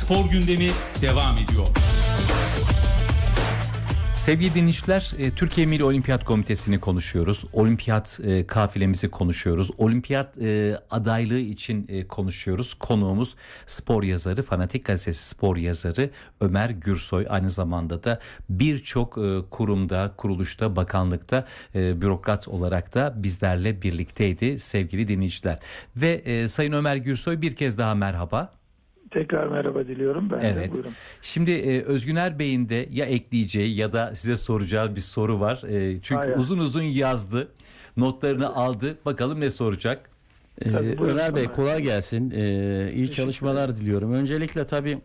Spor gündemi devam ediyor. Sevgili dinleyiciler, Türkiye Milli Olimpiyat Komitesi'ni konuşuyoruz. Olimpiyat kafilemizi konuşuyoruz. Olimpiyat adaylığı için konuşuyoruz. Konuğumuz spor yazarı, Fanatik Gazetesi spor yazarı Ömer Gürsoy. Aynı zamanda da birçok kurumda, kuruluşta, bakanlıkta bürokrat olarak da bizlerle birlikteydi sevgili dinleyiciler. Ve Sayın Ömer Gürsoy, bir kez daha merhaba. Tekrar merhaba diliyorum. Ben de buyurun. Şimdi Özgüner Bey'in de ya ekleyeceği ya da size soracağı bir soru var. Çünkü uzun uzun yazdı. Notlarını aldı. Bakalım ne soracak? Ömer Bey kolay gelsin. İyi çalışmalar diliyorum. Öncelikle tabii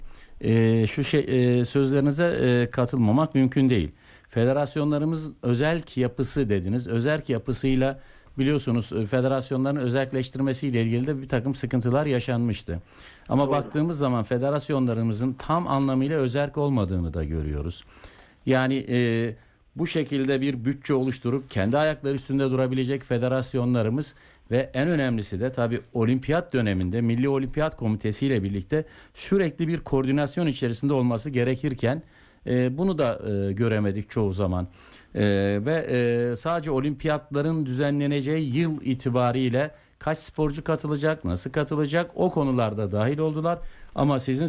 sözlerinize katılmamak mümkün değil. Federasyonlarımız özerk yapısı dediniz. Özerk yapısıyla biliyorsunuz federasyonların özelleştirmesiyle ilgili de bir takım sıkıntılar yaşanmıştı. Ama Doğru. baktığımız zaman federasyonlarımızın tam anlamıyla özerk olmadığını da görüyoruz. Yani bu şekilde bir bütçe oluşturup kendi ayakları üstünde durabilecek federasyonlarımız ve en önemlisi de tabii olimpiyat döneminde Milli Olimpiyat Komitesi ile birlikte sürekli bir koordinasyon içerisinde olması gerekirken bunu da göremedik çoğu zaman. Ve sadece olimpiyatların düzenleneceği yıl itibariyle kaç sporcu katılacak, nasıl katılacak o konularda dahil oldular. Ama sizin